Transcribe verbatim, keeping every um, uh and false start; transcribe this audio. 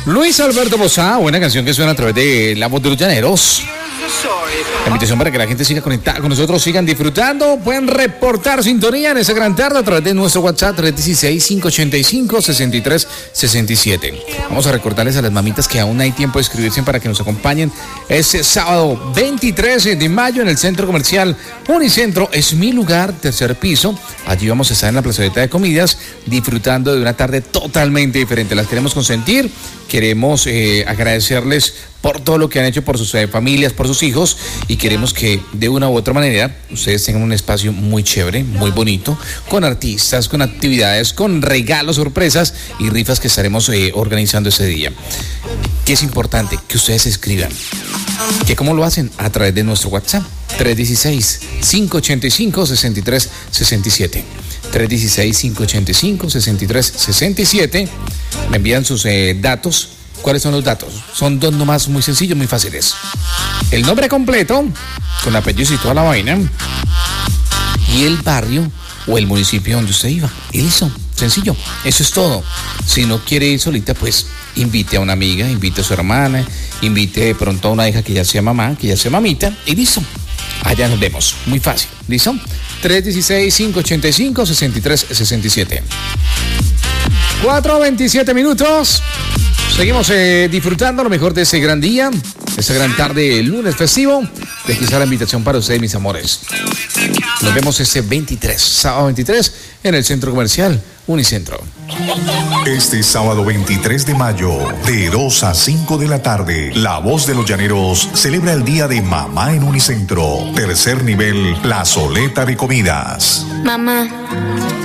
Luis Alberto Bozá, buena canción que suena a través de La Voz de los Llaneros. La invitación para que la gente siga conectada con nosotros, sigan disfrutando. Pueden reportar sintonía en esa gran tarde a través de nuestro WhatsApp tres uno seis, cinco ocho cinco, seis tres seis siete. Vamos a recordarles a las mamitas que aún hay tiempo de inscribirse para que nos acompañen este sábado veintitrés de mayo en el Centro Comercial Unicentro. Es mi lugar, tercer piso. Allí vamos a estar en la plazoleta de comidas disfrutando de una tarde totalmente diferente. Las queremos consentir, queremos eh, agradecerles por todo lo que han hecho por sus eh, familias, por sus hijos, y queremos que de una u otra manera ustedes tengan un espacio muy chévere, muy bonito, con artistas, con actividades, con regalos, sorpresas y rifas que estaremos eh, organizando ese día. ¿Qué es importante? Que ustedes se escriban. ¿Qué cómo lo hacen? A través de nuestro WhatsApp tres uno seis, cinco ocho cinco, seis tres seis siete. tres uno seis, cinco ocho cinco, seis tres seis siete. Me envían sus eh, datos. ¿Cuáles son los datos? Son dos nomás, muy sencillos, muy fáciles. El nombre completo, con apellidos y toda la vaina, y el barrio o el municipio donde usted iba. Y listo, sencillo, eso es todo. Si no quiere ir solita, pues invite a una amiga, invite a su hermana, invite de pronto a una hija que ya sea mamá, que ya sea mamita, y listo. Allá nos vemos, muy fácil, ¿listo? tres uno seis, cinco ocho cinco, seis tres seis siete. cuatro veintisiete minutos. Seguimos eh, disfrutando lo mejor de ese gran día, esa gran tarde, lunes festivo. De quizá la invitación para ustedes, mis amores. Nos vemos ese veintitrés, sábado veintitrés, en el Centro Comercial Unicentro. Este sábado veintitrés de mayo, de dos a cinco de la tarde, La Voz de los Llaneros celebra el Día de Mamá en Unicentro. Tercer nivel, plazoleta de comidas. Mamá.